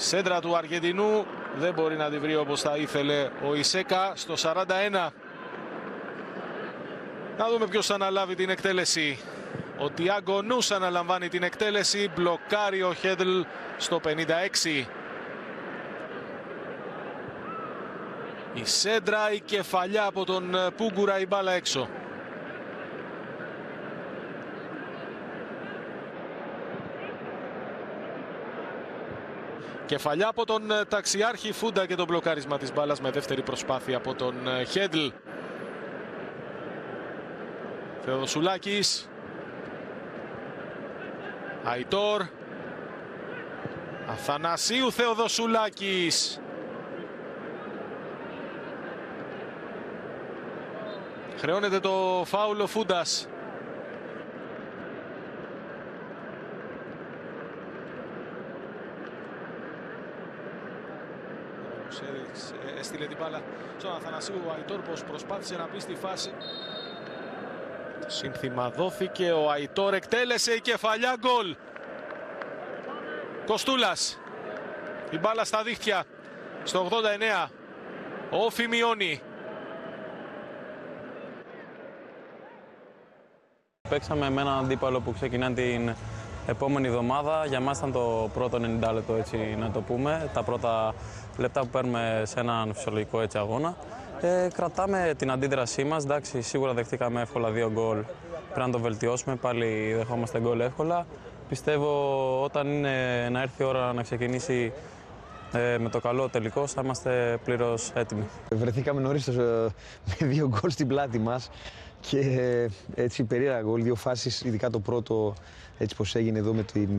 Σέντρα του Αργεντινού δεν μπορεί να τη βρει όπως θα ήθελε ο Ισέκα στο 41. Να δούμε ποιος θα αναλάβει την εκτέλεση. Ο Τιάγκο Νους αναλαμβάνει την εκτέλεση. Μπλοκάρει ο Χέντλ στο 56. Η σέντρα, η κεφαλιά από τον Πούγκουρα, η μπάλα έξω. Κεφαλιά από τον ταξιάρχη Φούντα και το μπλοκάρισμα της μπάλας με δεύτερη προσπάθεια από τον Χέντλ. Θεοδοσουλάκης. Αϊτόρ. Αθανασίου Θεοδοσουλάκης. Χρεώνεται το φάουλ ο Φούντας. Έστειλε την μπάλα στον Αθανασίου. Ο Αϊτόρ πως προσπάθησε να μπει στη φάση. Σύνθημα δόθηκε. Ο Αϊτόρ εκτέλεσε, η κεφαλιά, γκολ. Κοστούλας. Η μπάλα στα δίχτυα στο 89. Ο Φιμιώνη. Παίξαμε με έναν αντίπαλο που ξεκινά την επόμενη εβδομάδα. Για μας ήταν το πρώτο 90 λεπτό, έτσι να το πούμε. Τα πρώτα λεπτά που παίρνουμε σε έναν φυσιολογικό έτσι αγώνα. Κρατάμε την αντίδρασή μας. Εντάξει, σίγουρα δεχτήκαμε εύκολα 2 γκολ. Πρέπει να το βελτιώσουμε. Πάλι δεχόμαστε γκολ εύκολα. Πιστεύω όταν είναι να έρθει η ώρα να ξεκινήσει με το καλό τελικό, θα είμαστε πλήρως έτοιμοι. Βρεθήκαμε νωρίς με 2 γκολ στην πλάτη μας και έτσι περίεργα γκολ, 2 φάσεις, ειδικά το πρώτο έτσι πως έγινε εδώ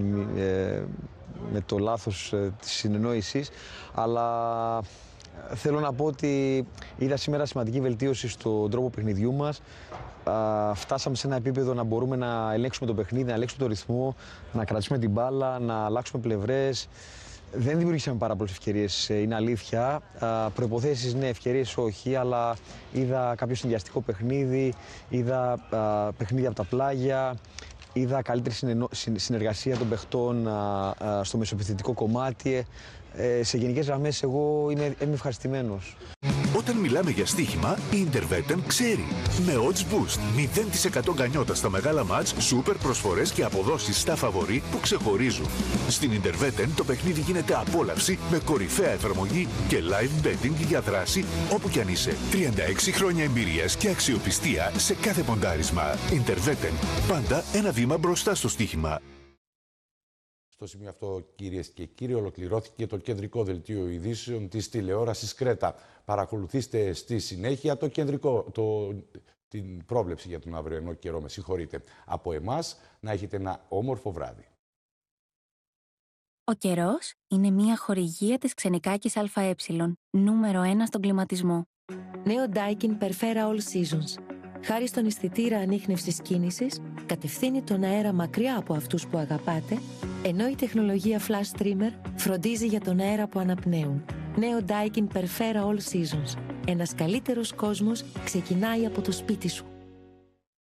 με το λάθος της συνεννόησης. Αλλά θέλω να πω ότι είδα σήμερα σημαντική βελτίωση στον τρόπο παιχνιδιού μας. Φτάσαμε σε ένα επίπεδο να μπορούμε να ελέγξουμε το παιχνίδι, να ελέγξουμε το ρυθμό, να κρατήσουμε την μπάλα, να αλλάξουμε πλευρές. Δεν δημιουργήσαμε πάρα πολλές ευκαιρίες, είναι αλήθεια. Προϋποθέσεις, ναι, ευκαιρίες όχι, αλλά είδα κάποιο συνδυαστικό παιχνίδι, είδα παιχνίδια από τα πλάγια, είδα καλύτερη συνεργασία των παιχτών στο μεσοεπιθετικό κομμάτι. Σε γενικές γραμμές εγώ είμαι ευχαριστημένος. Όταν μιλάμε για στοίχημα, η Intervetten ξέρει. Με odds boost, 0% γκανιότα στα μεγάλα μάτς, σούπερ προσφορές και αποδόσεις στα φαβορί που ξεχωρίζουν. Στην Intervetten το παιχνίδι γίνεται απόλαυση με κορυφαία εφαρμογή και live betting για δράση όπου κι αν είσαι. 36 χρόνια εμπειρίας και αξιοπιστία σε κάθε ποντάρισμα. Intervetten, πάντα ένα βήμα μπροστά στο στοίχημα. Στο σημείο αυτό, κυρίες και κύριοι, ολοκληρώθηκε το κεντρικό δελτίο ειδήσεων της τηλεόρασης Κρέτα. Παρακολουθήστε στη συνέχεια την πρόβλεψη για τον αυριανό καιρό. Με συγχωρείτε. Από εμάς, να έχετε ένα όμορφο βράδυ. Ο καιρός είναι μια χορηγία της Ξενικάκης ΑΕ, νούμερο 1 στον κλιματισμό. Νέο Daikin Perfera All Seasons. Χάρη στον αισθητήρα ανίχνευσης κίνησης, κατευθύνει τον αέρα μακριά από αυτούς που αγαπάτε, ενώ η τεχνολογία Flash Streamer φροντίζει για τον αέρα που αναπνέουν. Νέο Daikin Perfera All Seasons. Ένας καλύτερος κόσμος ξεκινάει από το σπίτι σου.